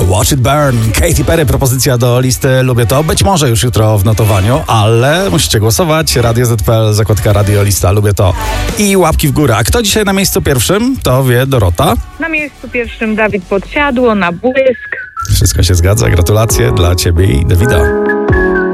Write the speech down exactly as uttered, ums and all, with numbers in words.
Watch It Burn. Katy Perry, propozycja do listy Lubię To. Być może już jutro w notowaniu, ale musicie głosować. Radio Z P L, zakładka Radio Lista Lubię To. I łapki w górę. A kto dzisiaj na miejscu pierwszym? To wie Dorota. Na miejscu pierwszym Dawid Podsiadło, na błysk. Wszystko się zgadza. Gratulacje dla ciebie i Dawida.